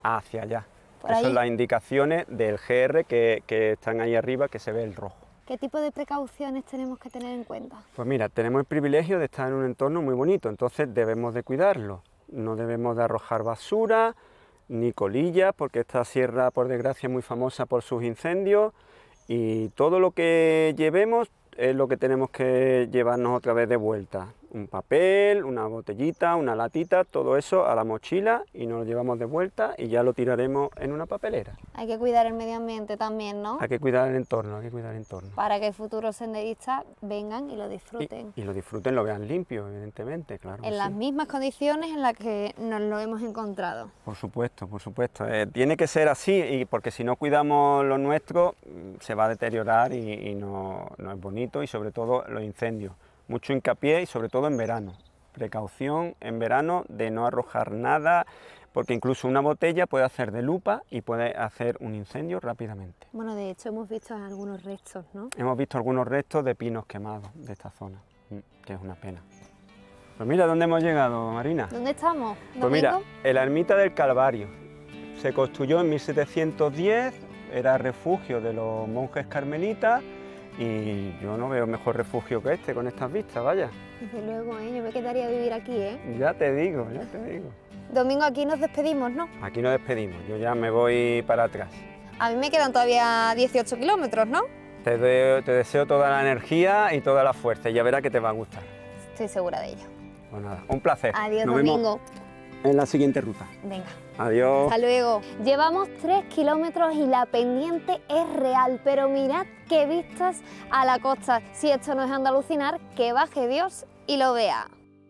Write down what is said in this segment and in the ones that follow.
hacia allá. ¿Por Esas ahí? son las indicaciones del GR que están ahí arriba, que se ve el rojo. ¿Qué tipo de precauciones tenemos que tener en cuenta? Pues mira, tenemos el privilegio de estar en un entorno muy bonito, entonces debemos de cuidarlo. No debemos de arrojar basura, ni colillas, porque esta sierra, por desgracia, es muy famosa por sus incendios, y todo lo que llevemos es lo que tenemos que llevarnos otra vez de vuelta. Un papel, una botellita, una latita, todo eso a la mochila y nos lo llevamos de vuelta y ya lo tiraremos en una papelera. Hay que cuidar el medio ambiente también, ¿no? Hay que cuidar el entorno, hay que cuidar el entorno. Para que futuros senderistas vengan y lo disfruten. Y lo disfruten, lo vean limpio, evidentemente, claro. En las mismas condiciones en las que nos lo hemos encontrado. Por supuesto, por supuesto. Tiene que ser así, y porque si no cuidamos lo nuestro, se va a deteriorar y no es bonito, y sobre todo los incendios. Mucho hincapié y sobre todo en verano. Precaución en verano de no arrojar nada, porque incluso una botella puede hacer de lupa y puede hacer un incendio rápidamente. Bueno, de hecho hemos visto algunos restos, ¿no? Hemos visto algunos restos de pinos quemados de esta zona, que es una pena. Pues mira dónde hemos llegado, Marina. ¿Dónde estamos? Pues mira, ¿Domingo? en la ermita del Calvario. Se construyó en 1710, era refugio de los monjes carmelitas, y yo no veo mejor refugio que este con estas vistas, vaya. Desde luego, yo me quedaría a vivir aquí, ¿eh? Ya te digo, ya te digo. Domingo, aquí nos despedimos, ¿no? Aquí nos despedimos, yo ya me voy para atrás. A mí me quedan todavía 18 kilómetros, ¿no? Te deseo toda la energía y toda la fuerza, y ya verás que te va a gustar. Estoy segura de ello. Pues nada, un placer. Adiós, Nos Domingo. vemos en la siguiente ruta. Venga. Adiós. Hasta luego. Llevamos 3 kilómetros y la pendiente es real, pero mirad qué vistas a la costa. Si esto no es Andalucinar, que baje Dios y lo vea.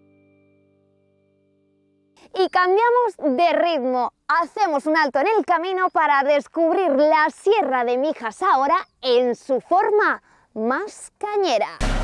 Y cambiamos de ritmo. Hacemos un alto en el camino para descubrir la Sierra de Mijas ahora en su forma más cañera.